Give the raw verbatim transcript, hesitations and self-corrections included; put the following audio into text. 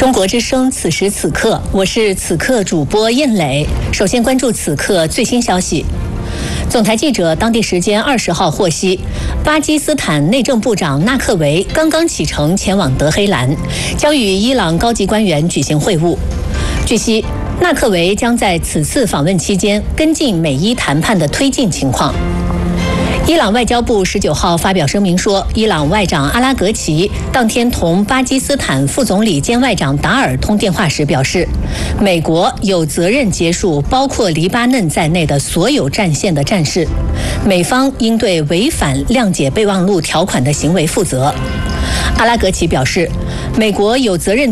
中国之声，此时此刻，我是此刻主播燕磊。首先关注此刻最新消息。总台记者当地时间二十号获悉，巴基斯坦内政部长纳克维刚刚启程前往德黑兰，将与伊朗高级官员举行会晤。据悉，纳克维将在此次访问期间跟进美伊谈判的推进情况。伊朗外交部十九号发表声明说，伊朗外长阿拉格齐当天同巴基斯坦副总理兼外长达尔通电话时表示，美国有责任结束包括黎巴嫩在内的所有战线的战事，美方应对违反谅解备忘录条款的行为负责。阿拉格齐表示，美国有责任